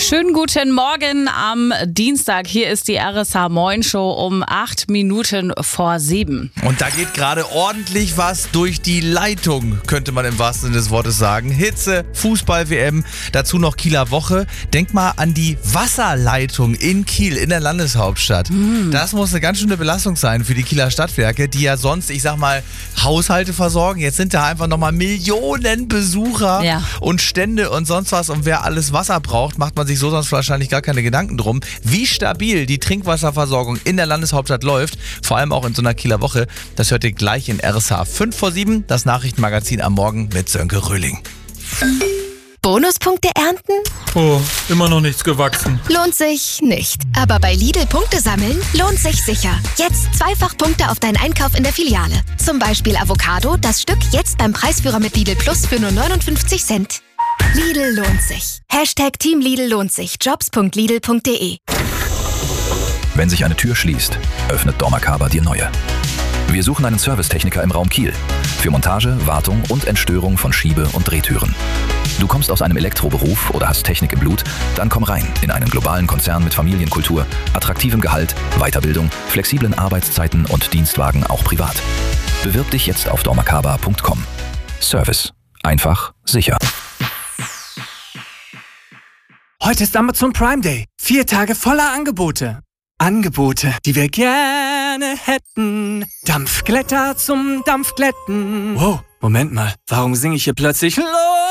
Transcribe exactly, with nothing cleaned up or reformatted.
Schönen guten Morgen am Dienstag. Hier ist die R S H Moin Show um acht Minuten vor sieben. Und da geht gerade ordentlich was durch die Leitung, könnte man im wahrsten Sinne des Wortes sagen. Hitze, Fußball-W M, dazu noch Kieler Woche. Denk mal an die Wasserleitung in Kiel, in der Landeshauptstadt. Mm. Das muss eine ganz schöne Belastung sein für die Kieler Stadtwerke, die ja sonst, ich sag mal, Haushalte versorgen. Jetzt sind da einfach nochmal Millionen Besucher ja. und Stände und sonst was. Und wer alles Wasser braucht, macht man sich so sonst wahrscheinlich gar keine Gedanken drum. Wie stabil die Trinkwasserversorgung in der Landeshauptstadt läuft, vor allem auch in so einer Kieler Woche, das hört ihr gleich in R S H fünf vor sieben, das Nachrichtenmagazin am Morgen mit Sönke Röhling. Bonuspunkte ernten? Oh, immer noch nichts gewachsen. Lohnt sich nicht. Aber bei Lidl Punkte sammeln lohnt sich sicher. Jetzt zweifach Punkte auf deinen Einkauf in der Filiale. Zum Beispiel Avocado, das Stück jetzt beim Preisführer mit Lidl Plus für nur neunundfünfzig Cent. Lidl lohnt sich. Hashtag Team Lidl lohnt sich. jobs punkt lidl punkt de. Wenn sich eine Tür schließt, öffnet dormakaba dir neue. Wir suchen einen Servicetechniker im Raum Kiel. Für Montage, Wartung und Entstörung von Schiebe- und Drehtüren. Du kommst aus einem Elektroberuf oder hast Technik im Blut? Dann komm rein in einen globalen Konzern mit Familienkultur, attraktivem Gehalt, Weiterbildung, flexiblen Arbeitszeiten und Dienstwagen auch privat. Bewirb dich jetzt auf dormakaba punkt com. Service. Einfach, sicher. Heute ist Amazon Prime Day. Vier Tage voller Angebote. Angebote, die wir gerne hätten. Dampfglätter zum Dampfglätten. Wow, Moment mal. Warum singe ich hier plötzlich Los?